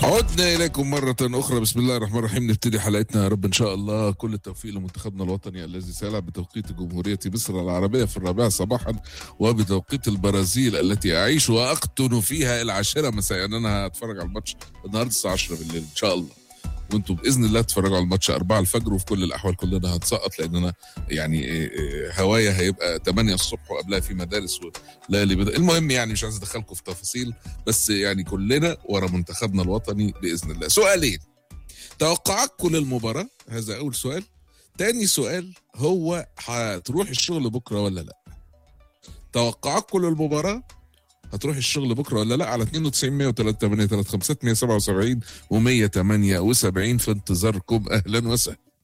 عدنا إليكم مرة أخرى. بسم الله الرحمن الرحيم. نبتدي حلقتنا يا رب إن شاء الله. كل التوفيق لمنتخبنا الوطني الذي سيلعب بتوقيت جمهورية مصر العربية في 4 صباحا، وبتوقيت البرازيل التي أعيش وأقطن فيها إلى 10 مساء. أنا هتفرج على الماتش النهاردة الساعة 10 بالليل إن شاء الله، وانتم باذن الله تتفرجوا على الماتش 4 الفجر. وفي كل الاحوال كلنا هنسقط، لاننا يعني هوايه هيبقى 8 الصبح وقبلها في مدارس وليالي بدأ. المهم يعني مش عايز ادخلكم في تفاصيل، بس يعني كلنا ورا منتخبنا الوطني باذن الله. سؤالين: توقعاتكم للمباراه، هذا اول سؤال. تاني سؤال هو هتروح الشغل بكره ولا لا؟ توقعاتكم للمباراه، هتروح الشغل بكره ولا لا؟ على 92 103 8 3 5 177 و178 في انتظاركم. اهلا وسهلا.